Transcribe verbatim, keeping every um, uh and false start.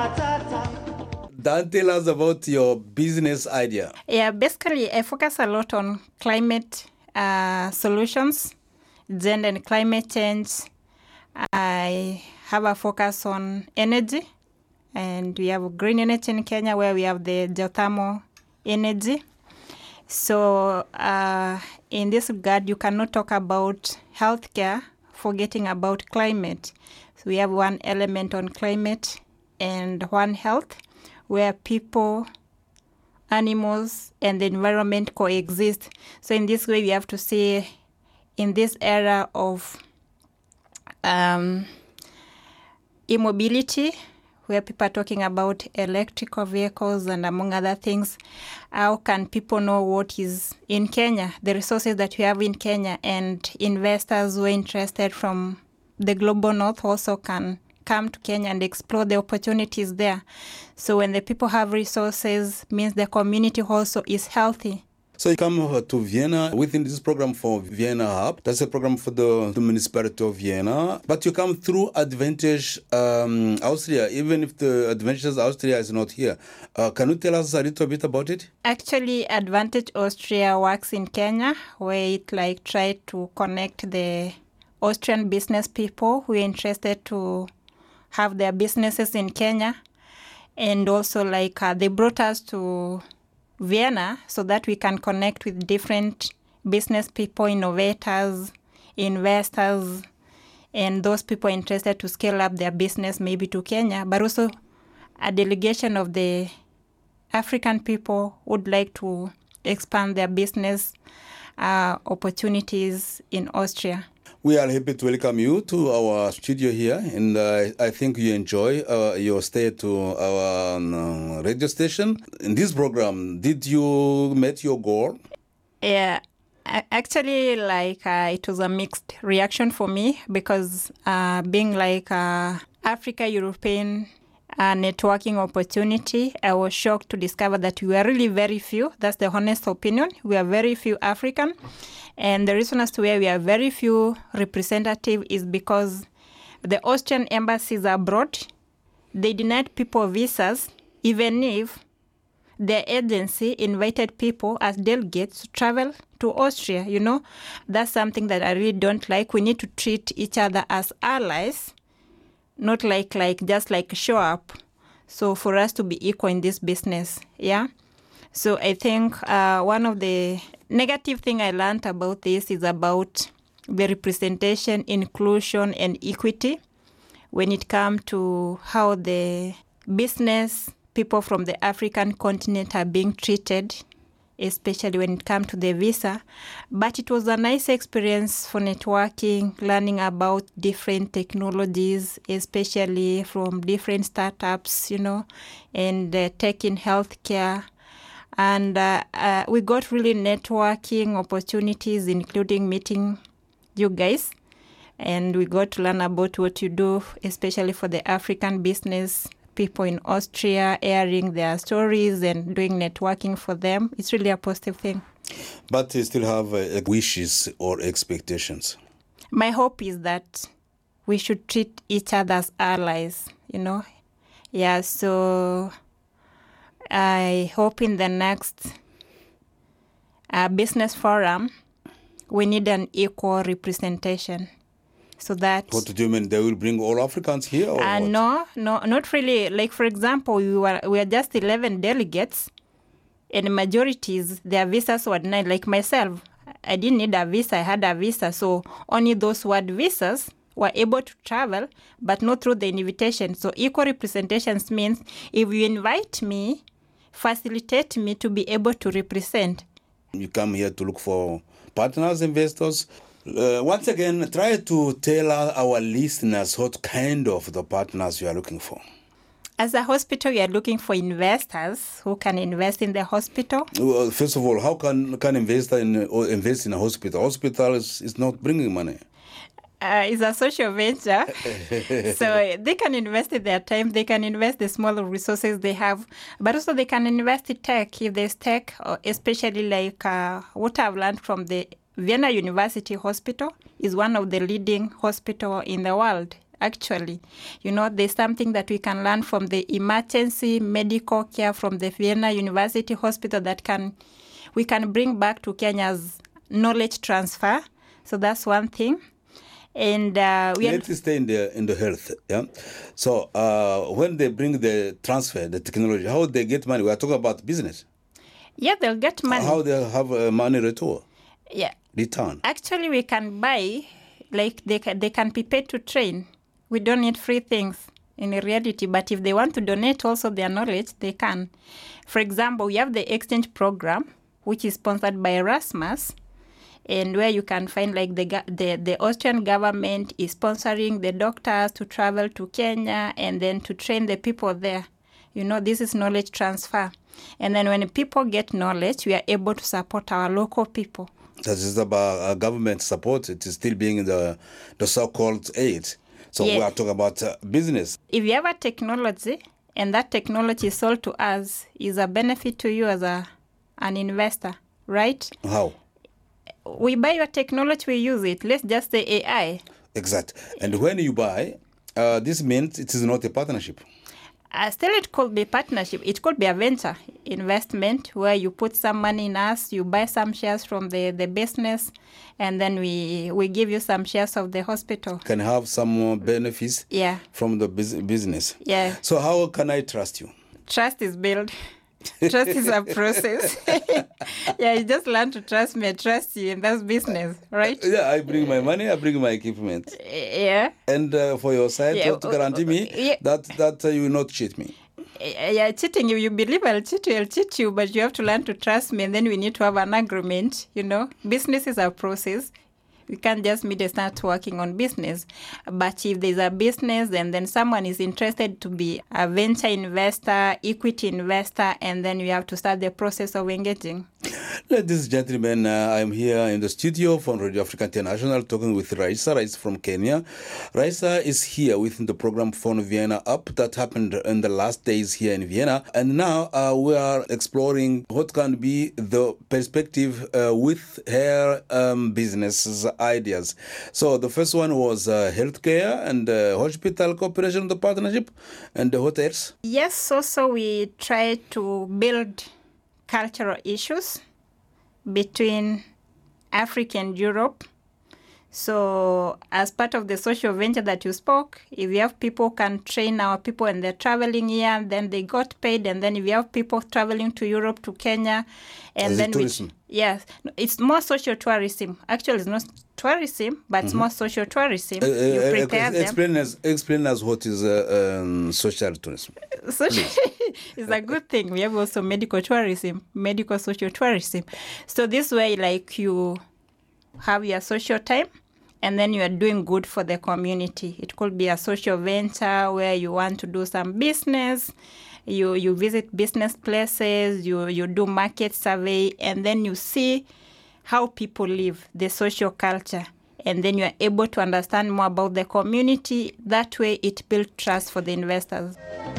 Dan, tell us about your business idea. Yeah, basically, I focus a lot on climate uh, solutions, gender and climate change. I have a focus on energy, and we have green energy in Kenya where we have the geothermal energy. So uh, in this regard, you cannot talk about healthcare forgetting about climate. So we have one element on climate and one health, where people, animals, and the environment coexist. So in this way, we have to say, in this era of um, immobility, where people are talking about electrical vehicles and among other things, how can people know what is in Kenya, the resources that we have in Kenya, and investors who are interested from the global north also can come to Kenya and explore the opportunities there. So when the people have resources, means the community also is healthy. So you come to Vienna within this program for Vienna Hub. That's a program for the, the municipality of Vienna. But you come through Advantage um, Austria, even if the Advantage Austria is not here. Uh, can you tell us a little bit about it? Actually, Advantage Austria works in Kenya, where it like tried to connect the Austrian business people who are interested to have their businesses in Kenya. And also like uh, they brought us to Vienna so that we can connect with different business people, innovators, investors, and those people interested to scale up their business maybe to Kenya, but also a delegation of the African people would like to expand their business uh, opportunities in Austria. We are happy to welcome you to our studio here, and uh, I think you enjoy uh, your stay to our um, radio station. In this program, did you meet your goal? Yeah, actually, like uh, it was a mixed reaction for me because uh, being like uh, Africa-European uh, networking opportunity, I was shocked to discover that we are really very few. That's the honest opinion. We are very few African. And the reason as to why we are very few representative is because the Austrian embassies abroad, they denied people visas, even if their agency invited people as delegates to travel to Austria. You know, that's something that I really don't like. We need to treat each other as allies, not like like just like show up. So for us to be equal in this business, yeah. So I think uh, one of the negative thing I learned about this is about the representation, inclusion, and equity when it comes to how the business people from the African continent are being treated, especially when it comes to the visa. But it was a nice experience for networking, learning about different technologies, especially from different startups, you know, and uh, tech in healthcare. And uh, uh, we got really networking opportunities, including meeting you guys. And we got to learn about what you do, especially for the African business people in Austria, airing their stories and doing networking for them. It's really a positive thing. But you still have uh, wishes or expectations? My hope is that we should treat each other as allies, you know. Yeah, so I hope in the next uh, business forum, we need an equal representation. So that... What do you mean? They will bring all Africans here? Or uh, what? No, no, not really. Like, for example, we were we are just eleven delegates, and majorities, their visas were denied. Like myself, I didn't need a visa. I had a visa. So only those who had visas were able to travel, but not through the invitation. So equal representations means if you invite me, facilitate me to be able to represent. You come here to look for partners, investors. Uh, once again, try to tell our listeners what kind of the partners you are looking for. As a hospital, we are looking for investors who can invest in the hospital. Well, first of all, how can can investor in, or invest in a hospital? Hospital is, is not bringing money. Uh, it's a social venture. So they can invest in their time, they can invest the small resources they have, but also they can invest in tech. If there's tech, or especially like uh, what I've learned from the Vienna University Hospital is one of the leading hospitals in the world. actually. You know, there's something that we can learn from the emergency medical care from the Vienna University Hospital that can we can bring back to Kenya's knowledge transfer. So that's one thing. And uh, we let's stay in the in the health. Yeah. So uh, when they bring the transfer, the technology, how they get money? We are talking about business. Yeah, they'll get money. How they have uh, money return? Yeah. Return. Actually, we can buy, like they can, they can be paid to train. We don't need free things in reality, but if they want to donate also their knowledge, they can. For example, we have the exchange program, which is sponsored by Erasmus, and where you can find like the the, the Austrian government is sponsoring the doctors to travel to Kenya and then to train the people there. You know, this is knowledge transfer. And then when people get knowledge, we are able to support our local people. That is about uh, government support. It is still being the the so-called aid. So Yes. we are talking about uh, business. If you have a technology and that technology is sold to us, is a benefit to you as a an investor, right? How? We buy your technology, we use it. Let's just say A I. Exact. And when you buy, uh, this means it is not a partnership. Uh, still, it could be partnership. It could be a venture investment where you put some money in us, you buy some shares from the, the business, and then we we give you some shares of the hospital. Can have some more benefits Yeah, from the bus- business. yeah. So how can I trust you? Trust is built. Trust is a process. Yeah, you just learn to trust me. I trust you, and that's business, right? Yeah, I bring my money, I bring my equipment. Yeah. And uh, for your side, Yeah, you have to guarantee me yeah. that, that uh, you will not cheat me. Yeah, cheating you. You believe I'll cheat you, I'll cheat you, but you have to learn to trust me, and then we need to have an agreement, you know. Business is a process. We can't just meet and start working on business. But if there's a business and then someone is interested to be a venture investor, equity investor, and then we have to start the process of engaging. Ladies and gentlemen, uh, I'm here in the studio from Radio Africa International talking with Raisa. Raisa from Kenya. Raisa is here within the program Phone Vienna Up that happened in the last days here in Vienna. And now uh, we are exploring what can be the perspective uh, with her um, business ideas. So the first one was uh, healthcare and uh, hospital cooperation, the partnership, and the hotels. Yes, also we try to build cultural issues between Africa and Europe. So as part of the social venture that you spoke, if you have people can train our people and they're traveling here, and then they got paid, and then if you have people traveling to Europe, to Kenya, and As then a tourism. we, yes, it's more social tourism. Actually, it's not tourism, but it's more social tourism. Uh, uh, you uh, prepare them. explain us, explain us what is uh, um, social tourism. Social is a good thing. We have also medical tourism, medical social tourism. So this way, like you have your social time, and then you are doing good for the community. It could be a social venture where you want to do some business. You you visit business places. You you do market survey, and then you see how people live, the social culture. And then you are able to understand more about the community. That way, it builds trust for the investors.